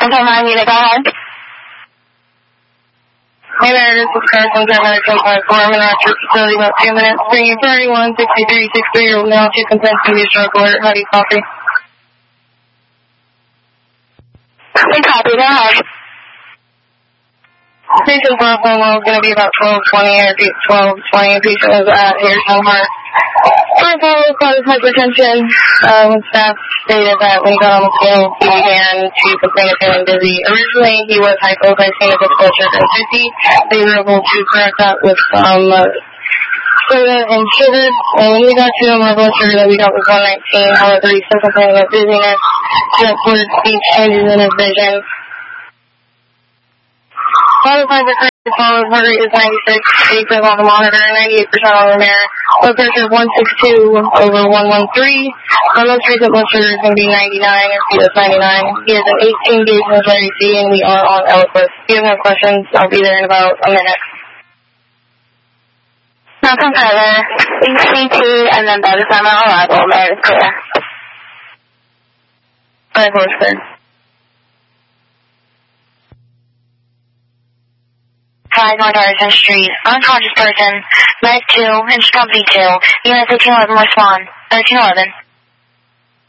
9 unit, go ahead. Hey there, this is Carson, 10-10-4. I'm in our church facility about 2 minutes. Bringing 31-63-63-year-old male to consent to use drug alert. How do you copy? We copy, go ahead. Patient's last phone is going to be about 12:20 or 12:20. Patient is at Harrison Heart. First of all, cause hypertension. Staff stated that when he got on the scale, he began to complain of feeling dizzy. Originally, he was hypoglycemic with blood sugar of 50. They were able to correct that with some soda and sugar. And when we got to him, our blood sugar that we got was 119. However, he's still complaining of dizziness, word speech, changes in his vision. Qualified for current heart rate is 96, 80% on the monitor, 98% on the mirror. Blood pressure 162/113. Our most recent blood sugar is going to be 99, and CS 99. He has an 18-gauge military C, and we are on Eliquis. If you have no questions, I'll be there in about a minute. Nothing further. ECT, and then by the time I'm arrival, there is clear. Alright, horse clear. Hi, North Harrison Street. Unconscious person. Med 2, Inch Company 2. Unit 1311, respond. 1311.